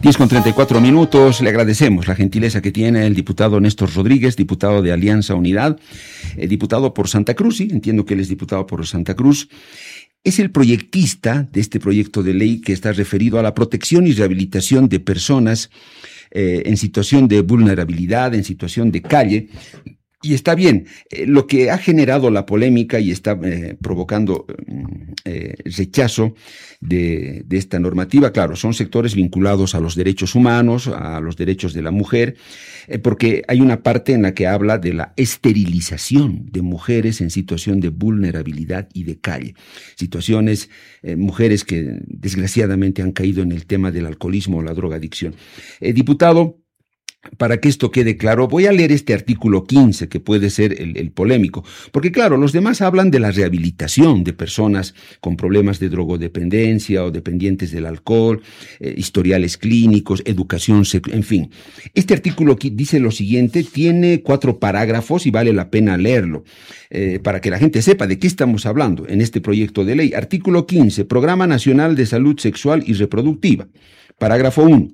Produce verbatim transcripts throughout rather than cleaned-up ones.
diez con treinta y cuatro minutos, le agradecemos la gentileza que tiene el diputado Néstor Rodríguez, diputado de Alianza Unidad, eh, diputado por Santa Cruz, sí, entiendo que él es diputado por Santa Cruz. Es el proyectista de este proyecto de ley que está referido a la protección y rehabilitación de personas eh, en situación de vulnerabilidad, en situación de calle. Y está bien, eh, lo que ha generado la polémica y está eh, provocando eh, rechazo de, de esta normativa, claro, son sectores vinculados a los derechos humanos, a los derechos de la mujer, eh, porque hay una parte en la que habla de la esterilización de mujeres en situación de vulnerabilidad y de calle. Situaciones, eh, mujeres que desgraciadamente han caído en el tema del alcoholismo o la drogadicción. Eh, diputado, para que esto quede claro, voy a leer este artículo quince, que puede ser el, el polémico, porque claro, los demás hablan de la rehabilitación de personas con problemas de drogodependencia o dependientes del alcohol, eh, historiales clínicos, educación, en fin. Este artículo dice lo siguiente, tiene cuatro parágrafos y vale la pena leerlo, eh, para que la gente sepa de qué estamos hablando en este proyecto de ley. Artículo quince, Programa Nacional de Salud Sexual y Reproductiva. Parágrafo uno.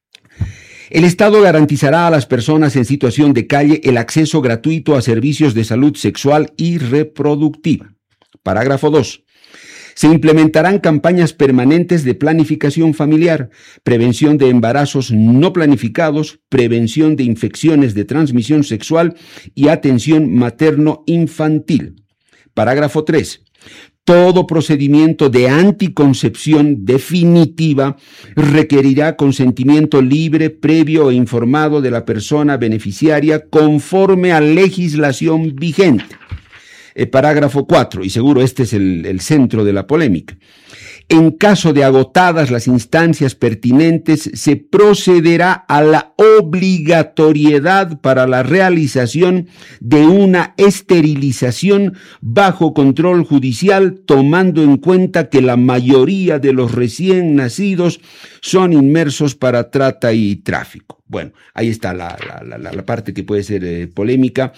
El Estado garantizará a las personas en situación de calle el acceso gratuito a servicios de salud sexual y reproductiva. Parágrafo dos. Se implementarán campañas permanentes de planificación familiar, prevención de embarazos no planificados, prevención de infecciones de transmisión sexual y atención materno-infantil. Parágrafo tres. Todo procedimiento de anticoncepción definitiva requerirá consentimiento libre, previo e informado de la persona beneficiaria conforme a legislación vigente. Eh, parágrafo cuatro, y seguro este es el, el centro de la polémica. En caso de agotadas las instancias pertinentes, se procederá a la obligatoriedad para la realización de una esterilización bajo control judicial, tomando en cuenta que la mayoría de los recién nacidos son inmersos para trata y tráfico. Bueno, ahí está la, la, la, la parte que puede ser eh, polémica.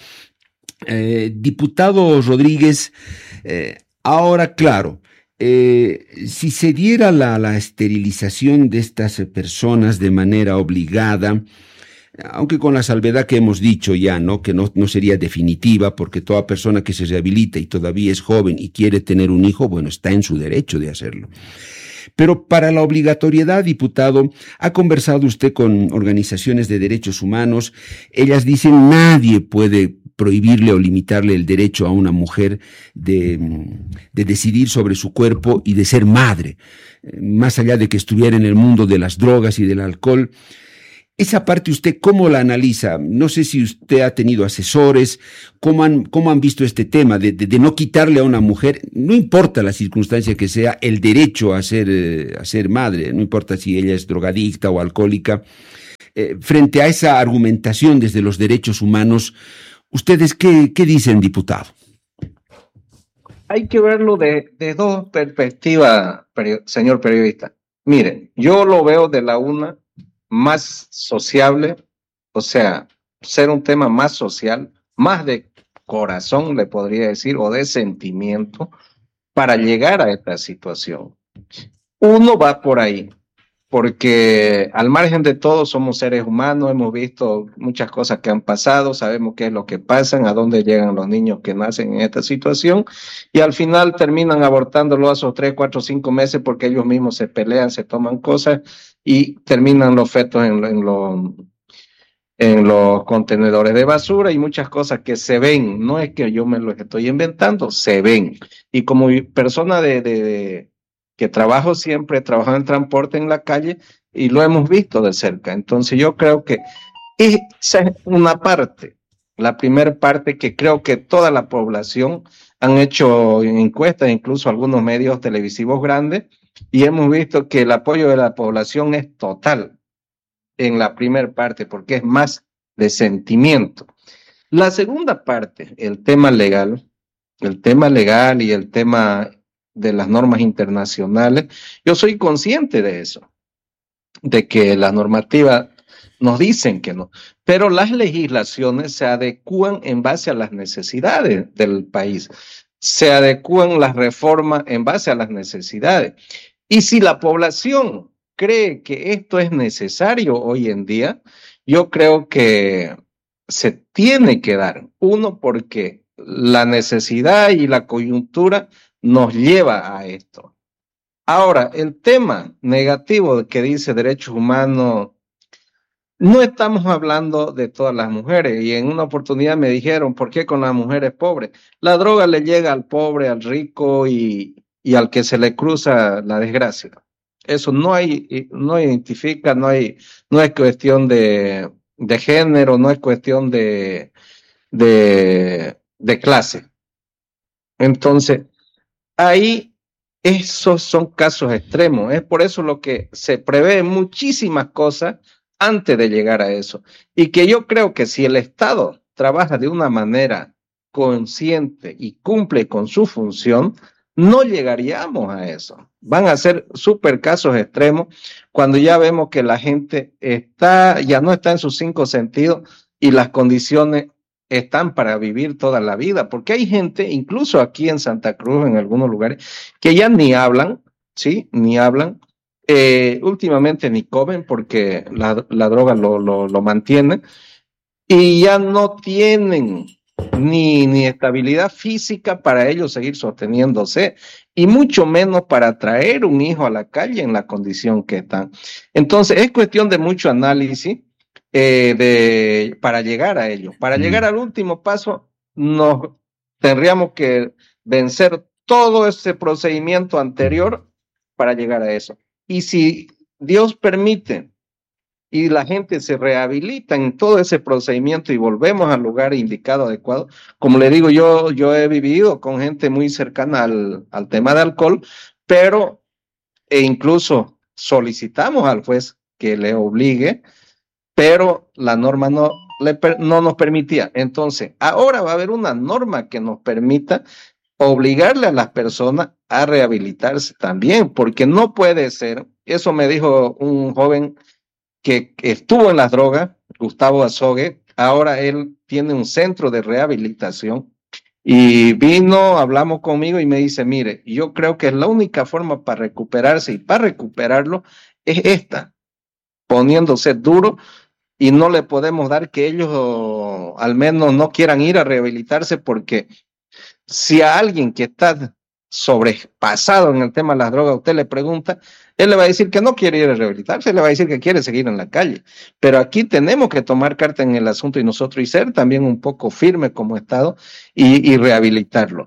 Eh, diputado Rodríguez, eh, ahora claro, Eh, si se diera la, la esterilización de estas personas de manera obligada, aunque con la salvedad que hemos dicho ya, ¿no? Que no, no sería definitiva, porque toda persona que se rehabilita y todavía es joven y quiere tener un hijo, bueno, está en su derecho de hacerlo. Pero para la obligatoriedad, diputado, ha conversado usted con organizaciones de derechos humanos. Ellas dicen nadie puede prohibirle o limitarle el derecho a una mujer de, de decidir sobre su cuerpo y de ser madre, más allá de que estuviera en el mundo de las drogas y del alcohol. Esa parte, ¿usted cómo la analiza? No sé si usted ha tenido asesores, ¿cómo han, cómo han visto este tema de, de, de no quitarle a una mujer, no importa la circunstancia que sea, el derecho a ser, eh, a ser madre, no importa si ella es drogadicta o alcohólica? Eh, frente a esa argumentación desde los derechos humanos, ¿ustedes qué, qué dicen, diputado? Hay que verlo de, de dos perspectivas, señor periodista. Miren, yo lo veo de la una más sociable, o sea, ser un tema más social, más de corazón, le podría decir, o de sentimiento, para llegar a esta situación. Uno va por ahí, porque al margen de todo somos seres humanos, hemos visto muchas cosas que han pasado, sabemos qué es lo que pasa, a dónde llegan los niños que nacen en esta situación, y al final terminan abortándolo a esos tres, cuatro, cinco meses porque ellos mismos se pelean, se toman cosas y terminan los fetos en, en, lo, en los contenedores de basura y muchas cosas que se ven, no es que yo me lo estoy inventando, se ven. Y como persona de, de, de que trabajo siempre, he trabajado en transporte en la calle y lo hemos visto de cerca. Entonces yo creo que esa es una parte, la primera parte que creo que toda la población han hecho encuestas, incluso algunos medios televisivos grandes, y hemos visto que el apoyo de la población es total en la primera parte, porque es más de sentimiento. La segunda parte, el tema legal, el tema legal y el tema de las normas internacionales, yo soy consciente de eso, de que las normativas nos dicen que no, pero las legislaciones se adecúan en base a las necesidades del país, se adecúan las reformas en base a las necesidades. Y si la población cree que esto es necesario hoy en día, yo creo que se tiene que dar. Uno, porque la necesidad y la coyuntura nos lleva a esto. Ahora, el tema negativo que dice derechos humanos, no estamos hablando de todas las mujeres. Y en una oportunidad me dijeron, ¿por qué con las mujeres pobres? La droga le llega al pobre, al rico y, y al que se le cruza la desgracia. Eso no hay, no identifica, no hay, no es cuestión de, de género, no es cuestión de, de, de clase. Entonces, ahí esos son casos extremos. Es por eso lo que se prevé muchísimas cosas antes de llegar a eso. Y que yo creo que si el Estado trabaja de una manera consciente y cumple con su función, no llegaríamos a eso. Van a ser súper casos extremos cuando ya vemos que la gente está, ya no está en sus cinco sentidos y las condiciones están para vivir toda la vida, porque hay gente, incluso aquí en Santa Cruz, en algunos lugares, que ya ni hablan, ¿sí? Ni hablan, eh, últimamente ni comen porque la, la droga lo, lo, lo mantiene, y ya no tienen ni, ni estabilidad física para ellos seguir sosteniéndose, y mucho menos para traer un hijo a la calle en la condición que están. Entonces, es cuestión de mucho análisis. Eh, de, para llegar a ello. Para mm. llegar al último paso, nos tendríamos que vencer todo ese procedimiento anterior para llegar a eso. Y si Dios permite y la gente se rehabilita en todo ese procedimiento y volvemos al lugar indicado, adecuado, como le digo, yo, yo he vivido con gente muy cercana al, al tema de alcohol, pero e incluso solicitamos al juez que le obligue, pero la norma no, le, no nos permitía. Entonces, ahora va a haber una norma que nos permita obligarle a las personas a rehabilitarse también, porque no puede ser, eso me dijo un joven que estuvo en las drogas, Gustavo Azogue, ahora él tiene un centro de rehabilitación y vino, hablamos conmigo y me dice, mire, yo creo que la única forma para recuperarse y para recuperarlo es esta, poniéndose duro. Y no le podemos dar que ellos o, al menos no quieran ir a rehabilitarse, porque si a alguien que está sobrepasado en el tema de las drogas, usted le pregunta, él le va a decir que no quiere ir a rehabilitarse, él le va a decir que quiere seguir en la calle. Pero aquí tenemos que tomar carta en el asunto y nosotros y ser también un poco firme como Estado y, y rehabilitarlo.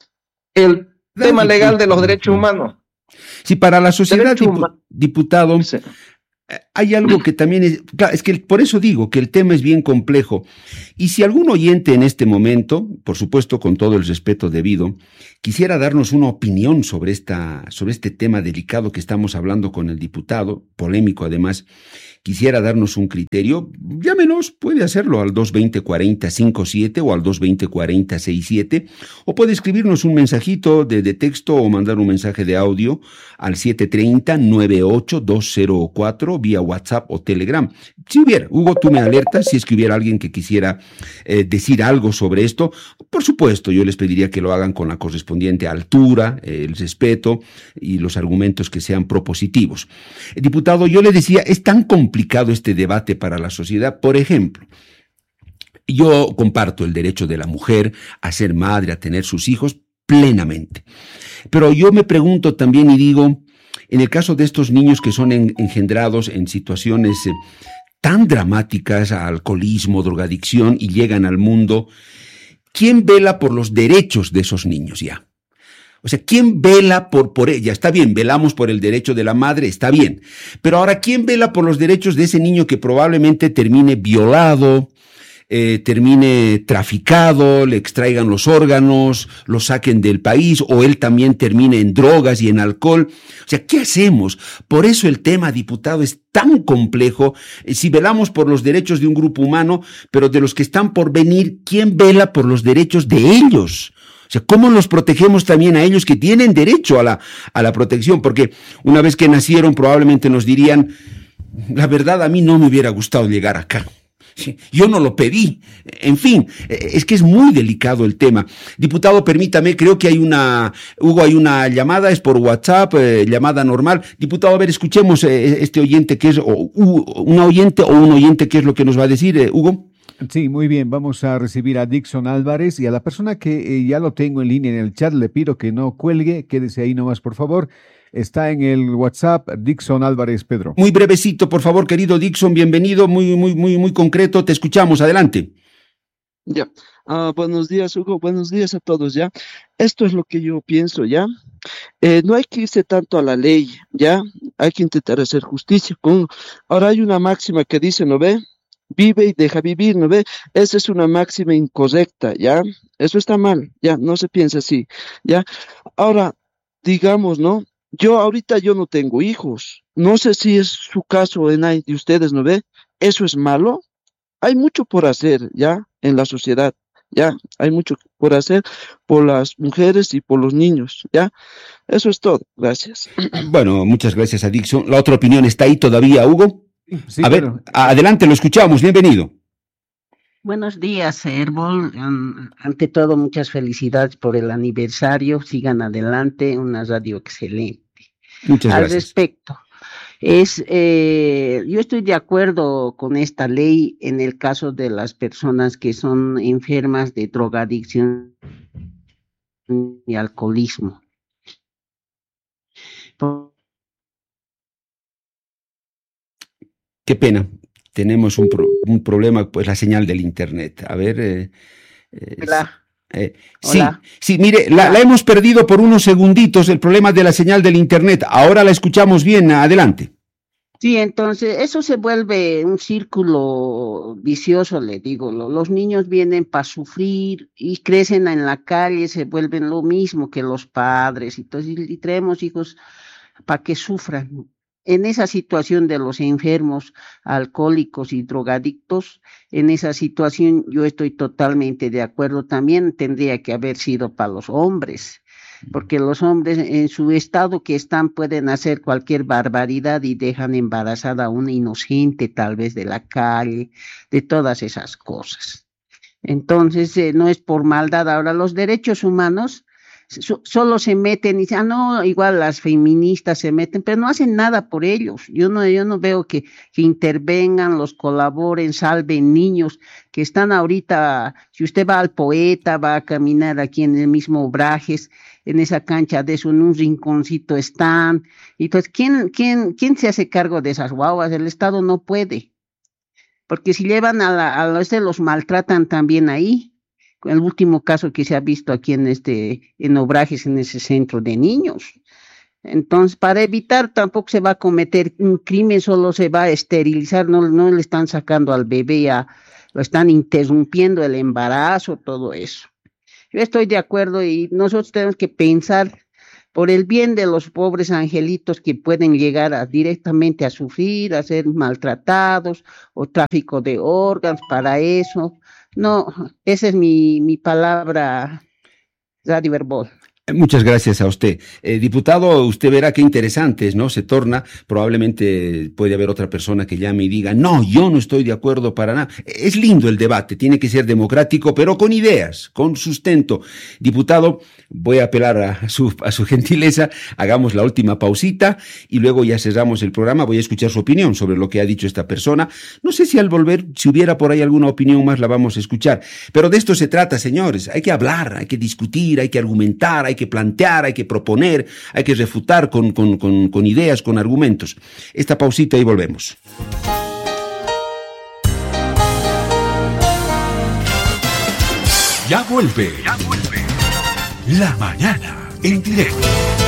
El Dale, tema legal de los derechos humanos. Sí, para la sociedad, dipu diputado, sí. Hay algo que también es, es que por eso digo que el tema es bien complejo. Y si algún oyente en este momento, por supuesto con todo el respeto debido, quisiera darnos una opinión sobre esta, sobre este tema delicado que estamos hablando con el diputado, polémico además, quisiera darnos un criterio, llámenos, puede hacerlo al dos veinte cuarenta cincuenta y siete o al dos veinte cuarenta sesenta y siete, o puede escribirnos un mensajito de, de texto o mandar un mensaje de audio al siete treinta noventa y ocho doscientos cuatro vía WhatsApp o Telegram. Si hubiera, Hugo, tú me alertas si es que hubiera alguien que quisiera eh, decir algo sobre esto. Por supuesto, yo les pediría que lo hagan con la correspondiente altura, eh, el respeto y los argumentos que sean propositivos. Eh, diputado, yo le decía, es tan complicado este debate para la sociedad. Por ejemplo, yo comparto el derecho de la mujer a ser madre, a tener sus hijos plenamente. Pero yo me pregunto también y digo, en el caso de estos niños que son en, engendrados en situaciones eh, tan dramáticas, alcoholismo, drogadicción, y llegan al mundo, ¿quién vela por los derechos de esos niños ya? O sea, ¿quién vela por, por ella? Está bien, velamos por el derecho de la madre, está bien. Pero ahora, ¿quién vela por los derechos de ese niño que probablemente termine violado, eh, termine traficado, le extraigan los órganos, lo saquen del país, o él también termine en drogas y en alcohol? O sea, ¿qué hacemos? Por eso el tema, diputado, es tan complejo. Si velamos por los derechos de un grupo humano, pero de los que están por venir, ¿quién vela por los derechos de ellos? O sea, ¿cómo los protegemos también a ellos que tienen derecho a la, a la protección? Porque una vez que nacieron probablemente nos dirían, la verdad a mí no me hubiera gustado llegar acá. yo no lo pedí. En fin, es que es muy delicado el tema. Diputado, permítame, creo que hay una, Hugo, hay una llamada, es por WhatsApp, eh, llamada normal. Diputado, a ver, escuchemos eh, este oyente que es, o, uh, una oyente o un oyente, ¿qué es lo que nos va a decir, eh, Hugo? Sí, muy bien, vamos a recibir a Dixon Álvarez y a la persona que eh, ya lo tengo en línea en el chat, le pido que no cuelgue, quédese ahí nomás, por favor. Está en el WhatsApp Dixon Álvarez, Pedro. Muy brevecito, por favor, querido Dixon, bienvenido, muy, muy, muy, muy concreto, te escuchamos, adelante. Ya, uh, buenos días, Hugo, buenos días a todos, ya. Esto es lo que yo pienso, ya. Eh, no hay que irse tanto a la ley, ya. Hay que intentar hacer justicia. Con... Ahora hay una máxima que dice, ¿no ve? Vive y deja vivir, ¿no ve? Esa es una máxima incorrecta, ¿ya? Eso está mal, ya, no se piensa así, ¿ya? Ahora, digamos, ¿no? Yo ahorita yo no tengo hijos, no sé si es su caso en ahí de ustedes, ¿no ve? ¿Eso es malo? Hay mucho por hacer, ¿ya? En la sociedad, ¿ya? Hay mucho por hacer por las mujeres y por los niños, ¿ya? Eso es todo, gracias. Bueno, muchas gracias a Dixon. ¿La otra opinión está ahí todavía, Hugo? Sí, a ver, pero... adelante, lo escuchamos, bienvenido. Buenos días, Herbol. Um, ante todo, muchas felicidades por el aniversario. Sigan adelante, una radio excelente. Muchas Al gracias. Al respecto, es, eh, yo estoy de acuerdo con esta ley en el caso de las personas que son enfermas de drogadicción y alcoholismo. Por... Qué pena. Tenemos un, pro, un problema, pues la señal del internet. A ver. Eh, eh, Hola. Eh, sí, Hola. sí, mire, la, la hemos perdido por unos segunditos, el problema de la señal del internet. Ahora la escuchamos bien, adelante. Sí, entonces eso se vuelve un círculo vicioso, le digo. Los niños vienen para sufrir y crecen en la calle, se vuelven lo mismo que los padres. Entonces, y traemos hijos para que sufran. En esa situación de los enfermos, alcohólicos y drogadictos, en esa situación yo estoy totalmente de acuerdo. También tendría que haber sido para los hombres, porque los hombres en su estado que están pueden hacer cualquier barbaridad y dejan embarazada a una inocente, tal vez de la calle, de todas esas cosas. Entonces, eh, no es por maldad. Ahora, los derechos humanos So, solo se meten y dicen, ah, no, igual las feministas se meten, pero no hacen nada por ellos. Yo no, yo no veo que, que intervengan, los colaboren, salven niños que están ahorita. Si usted va al Poeta, va a caminar aquí en el mismo Obrajes, en esa cancha de eso, en un rinconcito están. Y pues, ¿quién, quién, quién se hace cargo de esas guaguas? El Estado no puede, porque si llevan a la, a los, los maltratan también ahí. El último caso que se ha visto aquí en este, en Obrajes, en ese centro de niños. Entonces, para evitar, tampoco se va a cometer un crimen, solo se va a esterilizar, no, no le están sacando al bebé, a, lo están interrumpiendo el embarazo, todo eso. Yo estoy de acuerdo y nosotros tenemos que pensar por el bien de los pobres angelitos que pueden llegar a, directamente a sufrir, a ser maltratados, o tráfico de órganos, para eso. No, esa es mi, mi palabra, Radio Verbol. Muchas gracias a usted. Eh, diputado, usted verá qué interesante, ¿no? Se torna, probablemente puede haber otra persona que llame y diga, no, yo no estoy de acuerdo para nada. Es lindo el debate, tiene que ser democrático, pero con ideas, con sustento. Diputado, voy a apelar a su, a su gentileza, hagamos la última pausita y luego ya cerramos el programa. Voy a escuchar su opinión sobre lo que ha dicho esta persona. No sé si al volver, si hubiera por ahí alguna opinión más, la vamos a escuchar. Pero de esto se trata, señores. Hay que hablar, hay que discutir, hay que argumentar, hay Hay que plantear, hay que proponer, hay que refutar con, con, con, con ideas, con argumentos. Esta pausita y volvemos. Ya vuelve, ya vuelve. La mañana en directo.